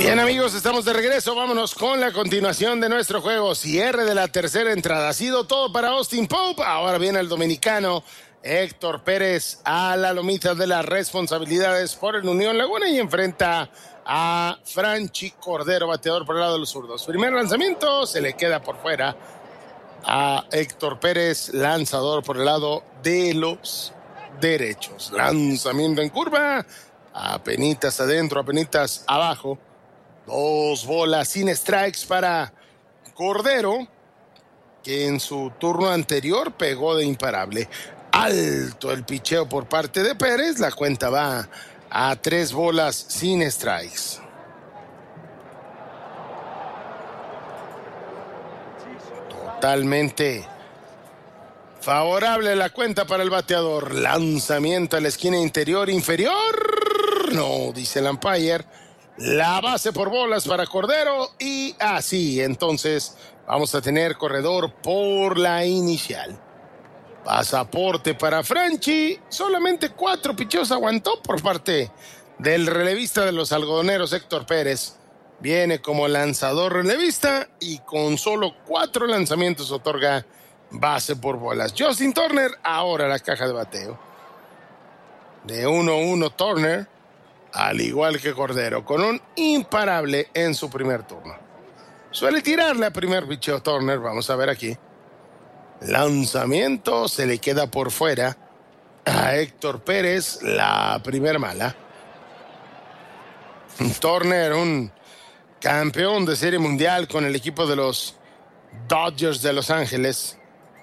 Bien, amigos, estamos de regreso. Vámonos con la continuación de nuestro juego. Cierre de la tercera entrada. Ha sido todo para Austin Pope. Ahora viene el dominicano Héctor Pérez a la lomita de las responsabilidades por el Unión Laguna y enfrenta a Franchi Cordero, bateador por el lado de los zurdos. Primer lanzamiento, se le queda por fuera a Héctor Pérez, lanzador por el lado de los derechos. Lanzamiento en curva, apenitas adentro, apenitas abajo. 2 bolas sin strikes para Cordero, que en su turno anterior pegó de imparable. Alto el picheo por parte de Pérez. La cuenta va a 3 bolas sin strikes. Totalmente favorable la cuenta para el bateador. Lanzamiento a la esquina interior inferior. No, dice el umpire. La base por bolas para Cordero y así, entonces vamos a tener corredor por la inicial. Pasaporte para Franchi, solamente 4 picheos aguantó por parte del relevista de los algodoneros Héctor Pérez. Viene como lanzador relevista y con solo 4 lanzamientos otorga base por bolas. Justin Turner ahora la caja de bateo. De 1-1 Turner, al igual que Cordero, con un imparable en su primer turno. Suele tirarle a primer picheo Turner, vamos a ver aquí. Lanzamiento, se le queda por fuera a Héctor Pérez, la primera mala. Turner, un campeón de Serie Mundial con el equipo de los Dodgers de Los Ángeles.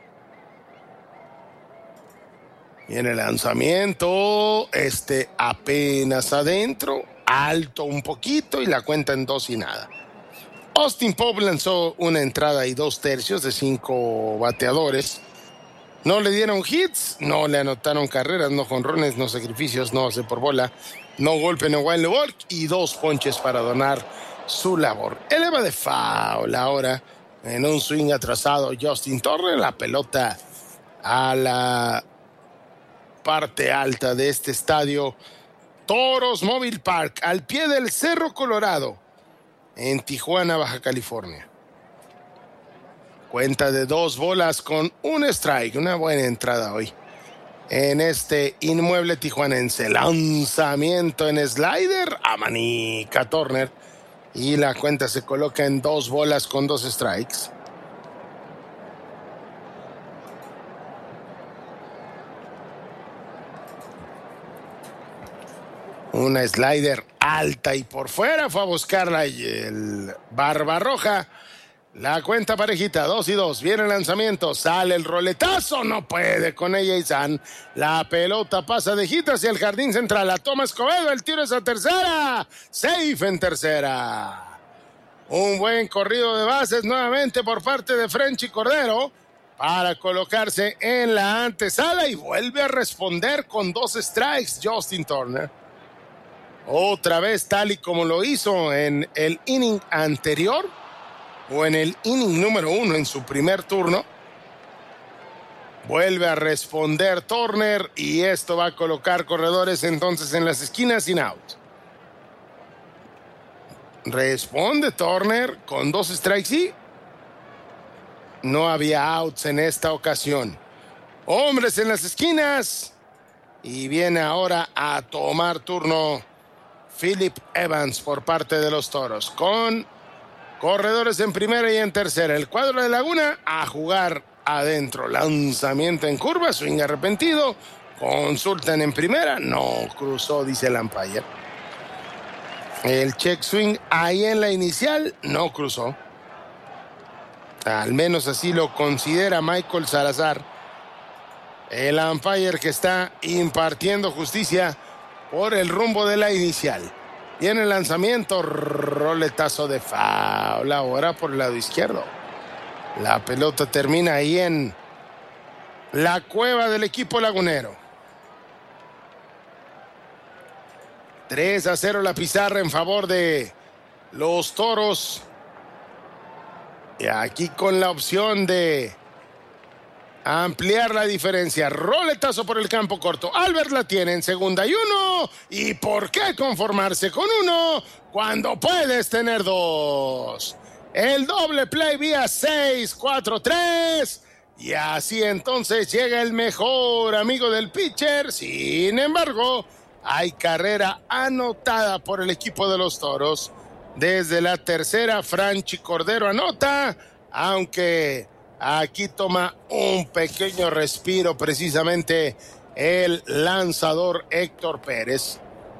Viene el lanzamiento, apenas adentro, alto un poquito y la cuenta en 2 y nada. Austin Pope lanzó una entrada y 2/3 de 5 bateadores. No le dieron hits, no le anotaron carreras, no jonrones, no sacrificios, no base por bola, no golpe, no wild ball y 2 ponches para donar su labor. Eleva de foul ahora en un swing atrasado Justin Turner, la pelota a la parte alta de este estadio Toros Mobile Park, al pie del Cerro Colorado, en Tijuana, Baja California. Cuenta de 2 bolas con un strike. Una buena entrada hoy en este inmueble tijuanense. Lanzamiento en slider, amanica Turner y la cuenta se coloca en 2 bolas con 2 strikes. Una slider alta y por fuera fue a buscarla y el Barbarroja. La cuenta parejita, 2-2. Viene el lanzamiento, sale el roletazo, no puede con ella Izan. La pelota pasa de hit hacia el jardín central. La toma Escobedo, el tiro es a tercera. Safe en tercera. Un buen corrido de bases nuevamente por parte de Franchi Cordero para colocarse en la antesala y vuelve a responder con 2 strikes Justin Turner. Otra vez tal y como lo hizo en el inning anterior o en el inning número 1 en su primer turno. Vuelve a responder Turner y esto va a colocar corredores entonces en las esquinas sin out. Responde Turner con 2 strikes y no había outs en esta ocasión. Hombres en las esquinas y viene ahora a tomar turno Philip Evans por parte de los Toros, con corredores en primera y en tercera. El cuadro de Laguna a jugar adentro. Lanzamiento en curva, swing arrepentido. Consultan en primera, no cruzó, dice el umpire. El check swing ahí en la inicial no cruzó. Al menos así lo considera Michael Salazar, el umpire que está impartiendo justicia por el rumbo de la inicial. Viene el lanzamiento, roletazo de foul ahora por el lado izquierdo. La pelota termina ahí en la cueva del equipo lagunero. 3-0 la pizarra en favor de los Toros. Y aquí con la opción de ampliar la diferencia. Roletazo por el campo corto. Albert la tiene en 2nd y 1. ¿Y por qué conformarse con 1 cuando puedes tener 2? El doble play vía 6-4-3. Y así entonces llega el mejor amigo del pitcher. Sin embargo, hay carrera anotada por el equipo de los Toros. Desde la tercera, Franchi Cordero anota, aunque aquí toma un pequeño respiro precisamente el lanzador Héctor Pérez.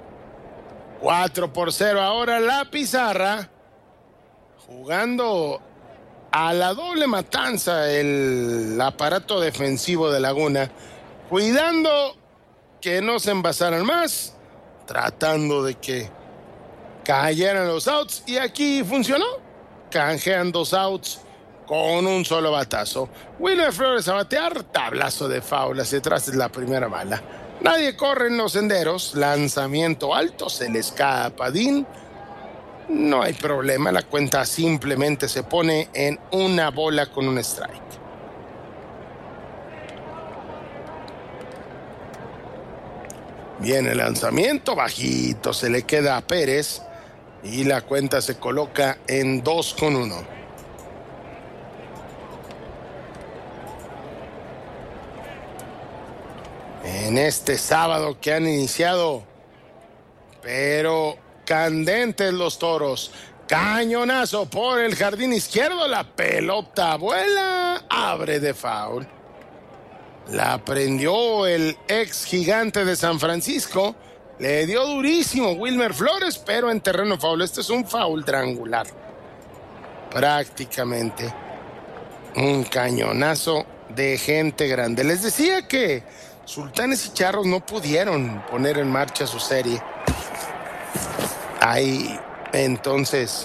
4-0 ahora la pizarra. Jugando a la doble matanza el aparato defensivo de Laguna, cuidando que no se envasaran más, tratando de que cayeran los outs, y aquí funcionó. Canjean 2 outs con un solo batazo. Wilmer Flores a batear, tablazo de foul hacia atrás, es la primera bala. Nadie corre en los senderos, lanzamiento alto, se le escapa a Dean. No hay problema, la cuenta simplemente se pone en 1 bola con un strike. Viene el lanzamiento, bajito, se le queda a Pérez y la cuenta se coloca en 2-1. En este sábado que han iniciado, pero candentes los Toros. Cañonazo por el jardín izquierdo, la pelota vuela, abre de foul. La prendió el ex gigante de San Francisco, le dio durísimo Wilmer Flores, pero en terreno foul. Este es un foul triangular, prácticamente un cañonazo de gente grande. Les decía que Sultanes y Charros no pudieron poner en marcha su serie. Hay entonces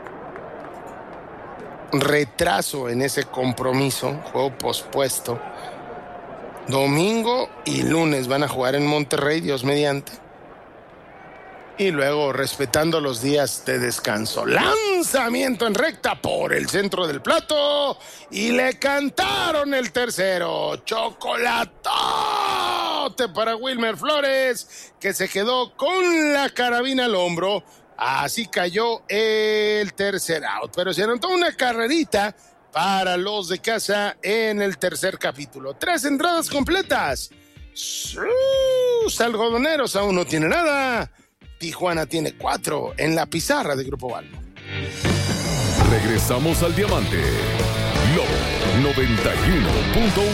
retraso en ese compromiso, juego pospuesto. Domingo y lunes van a jugar en Monterrey, Dios mediante. Y luego respetando los días de descanso. Lanzamiento en recta por el centro del plato. Y le cantaron el tercero. Chocolatote para Wilmer Flores, que se quedó con la carabina al hombro. Así cayó el tercer out. Pero se anotó una carrerita para los de casa en el tercer capítulo. 3 entradas completas. Sus algodoneros aún no tiene nada. Tijuana tiene 4 en la pizarra de Grupo Balbo. Regresamos al Diamante. Lobo 91.1.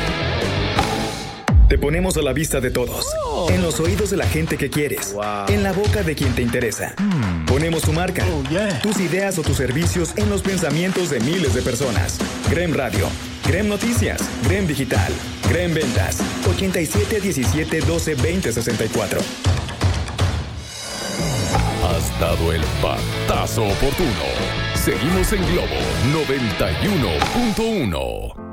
Te ponemos a la vista de todos, en los oídos de la gente que quieres, en la boca de quien te interesa. Ponemos tu marca, tus ideas o tus servicios en los pensamientos de miles de personas. Grem Radio, Grem Noticias, Grem Digital, Grem Ventas, 87 17 12 20 64. Has dado el batazo oportuno. Seguimos en Globo 91.1.